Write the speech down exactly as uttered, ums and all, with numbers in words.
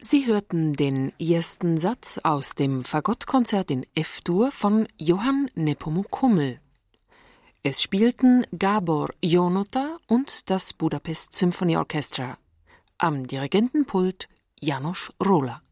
Sie hörten den ersten Satz aus dem Fagottkonzert in F-Dur von Johann Nepomuk Hummel. Es spielten Gábor Jónota und das Budapest Symphony Orchestra. Am Dirigentenpult János Róla.